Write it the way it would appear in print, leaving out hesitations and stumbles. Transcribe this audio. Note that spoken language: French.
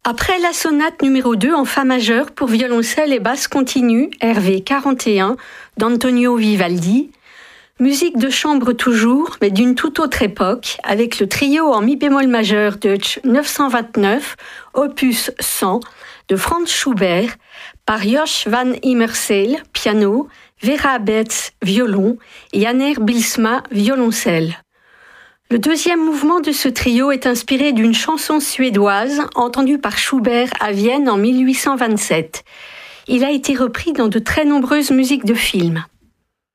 Après la sonate numéro 2 en fa majeur pour violoncelle et basse continue, RV 41, d'Antonio Vivaldi, musique de chambre toujours, mais d'une toute autre époque, avec le trio en mi bémol majeur Deutsch 929, opus 100, de Franz Schubert, par Josh van Immerseel, piano, Vera Betz, violon, et Janner Bylsma, violoncelle. Le deuxième mouvement de ce trio est inspiré d'une chanson suédoise entendue par Schubert à Vienne en 1827. Il a été repris dans de très nombreuses musiques de films.